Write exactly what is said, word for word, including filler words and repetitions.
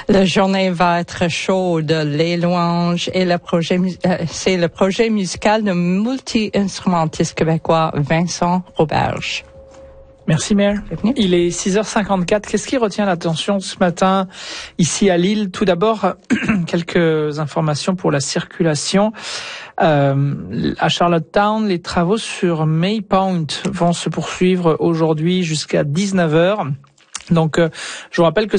La journée va être chaude. Les louanges et le projet, euh, c'est le projet musical de multi-instrumentiste québécois Vincent Roberge. Merci Mère. Il est six heures cinquante-quatre. Qu'est-ce qui retient l'attention ce matin ici à Lille? Tout d'abord, quelques informations pour la circulation. Euh, à Charlottetown, les travaux sur May Point vont se poursuivre aujourd'hui jusqu'à dix-neuf heures. Donc, euh, je vous rappelle que